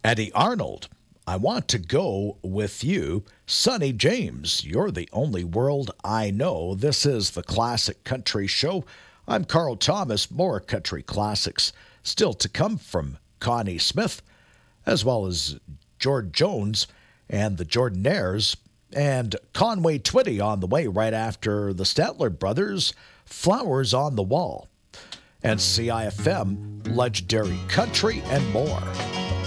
Eddie Arnold, I want to go with you. Sonny James, you're the only world I know. This is the Classic Country Show. I'm Carl Thomas. More country classics still to come from Connie Smith, as well as George Jones and the Jordanaires, and Conway Twitty on the way right after the Statler Brothers, Flowers on the Wall, and CIFM, Legendary Country, and more.